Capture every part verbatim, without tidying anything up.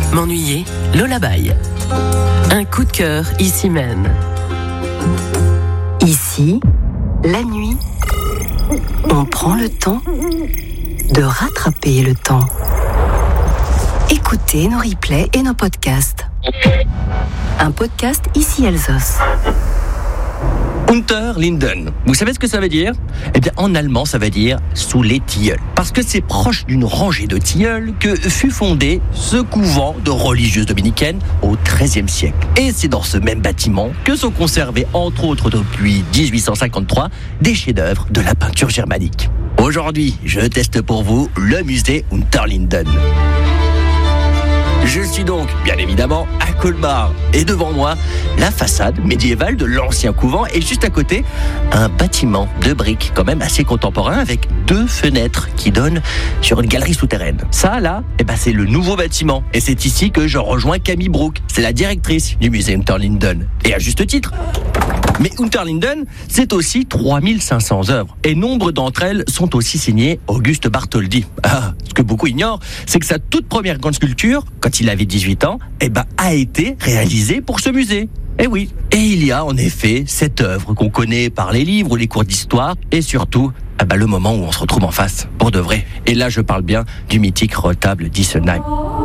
M'ennuyer, Lola Baye. Un coup de cœur ici même. Ici, la nuit, on prend le temps de rattraper le temps. Écoutez nos replays et nos podcasts. Un podcast Ici Alsace. Unter Linden. Vous savez ce que ça veut dire ? Eh bien, en allemand, ça veut dire sous les tilleuls. Parce que c'est proche d'une rangée de tilleuls que fut fondé ce couvent de religieuses dominicaines au treizième siècle. Et c'est dans ce même bâtiment que sont conservés, entre autres depuis dix-huit cent cinquante-trois, des chefs-d'œuvre de la peinture germanique. Aujourd'hui, je teste pour vous le musée Unter Linden. Je suis donc, bien évidemment, à Colmar. Et devant moi, la façade médiévale de l'ancien couvent et juste à côté, un bâtiment de briques quand même assez contemporain avec deux fenêtres qui donnent sur une galerie souterraine. Ça, là, eh ben, c'est le nouveau bâtiment. Et c'est ici que je rejoins Camille Brook. C'est la directrice du musée Unter Linden. Et à juste titre. Mais Unter Linden, c'est aussi trois mille cinq cents œuvres. Et nombre d'entre elles sont aussi signées Auguste Bartholdi. Ah, ce que beaucoup ignorent, c'est que sa toute première grande sculpture, quand il avait dix-huit ans, eh ben, a été réalisée pour ce musée. Eh oui. Et il y a en effet cette œuvre qu'on connaît par les livres ou les cours d'histoire, et surtout, eh ben, le moment où on se retrouve en face, pour de vrai. Et là, je parle bien du mythique retable d'Isenheim.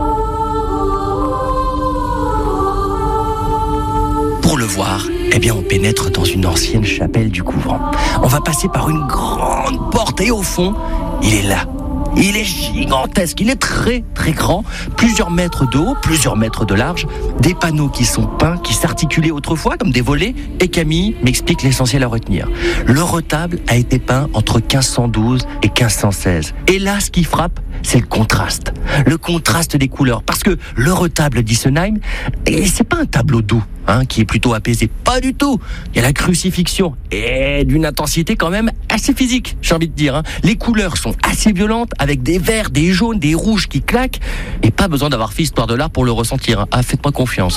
Pour le voir, eh bien, on pénètre dans une ancienne chapelle du couvent. On va passer par une grande porte et au fond, il est là. Il est gigantesque, il est très très grand, plusieurs mètres de haut, plusieurs mètres de large, des panneaux qui sont peints, qui s'articulaient autrefois comme des volets, et Camille m'explique l'essentiel à retenir. Le retable a été peint entre quinze cent douze et quinze cent seize. Et là, ce qui frappe, c'est le contraste. Le contraste des couleurs. Parce que le retable d'Isenheim, c'est pas un tableau doux, hein, qui est plutôt apaisé. Pas du tout. Il y a la crucifixion et d'une intensité quand même assez physique, j'ai envie de dire. Hein. Les couleurs sont assez violentes, avec des verts, des jaunes, des rouges qui claquent. Et pas besoin d'avoir fait histoire de l'art pour le ressentir. Hein. Ah, faites-moi confiance.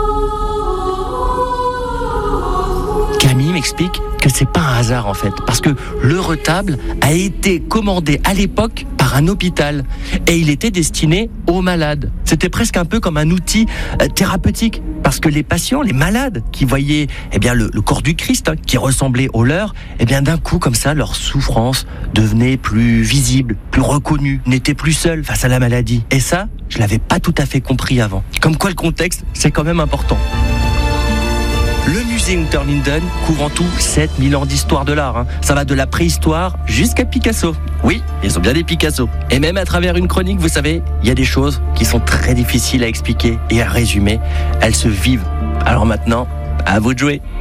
Camille m'explique que c'est pas un hasard en fait, parce que le retable a été commandé à l'époque par un hôpital et il était destiné aux malades. C'était presque un peu comme un outil euh, thérapeutique, parce que les patients, les malades qui voyaient eh bien le, le corps du Christ hein, qui ressemblait au leur, eh bien d'un coup comme ça leur souffrance devenait plus visible, plus reconnue, n'était plus seule face à la maladie. Et ça, je l'avais pas tout à fait compris avant. Comme quoi le contexte, c'est quand même important. Le musée Unter Linden couvre en tout sept mille ans d'histoire de l'art. Hein. Ça va de la préhistoire jusqu'à Picasso. Oui, ils ont bien des Picasso. Et même à travers une chronique, vous savez, il y a des choses qui sont très difficiles à expliquer et à résumer. Elles se vivent. Alors maintenant, à vous de jouer.